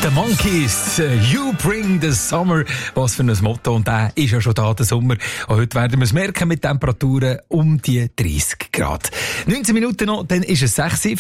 The Monkeys, You Bring the Summer. Was für ein Motto. Und der ist ja schon da, der Sommer. Und heute werden wir es merken mit Temperaturen um die 30 Grad. 19 Minuten noch, dann ist es 6 Uhr.